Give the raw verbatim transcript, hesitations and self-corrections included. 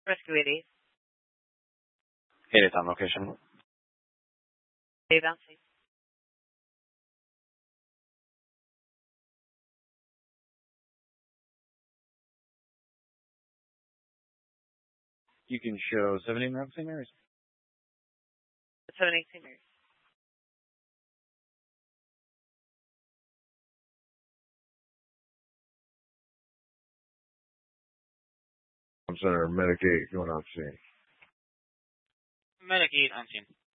Rescue eighty. eight eight on location. Dave bouncing. You can show seventeen around Saint Mary's. seven eighteen Mary's. Center, Medic eight, going on scene. Medic eight on scene.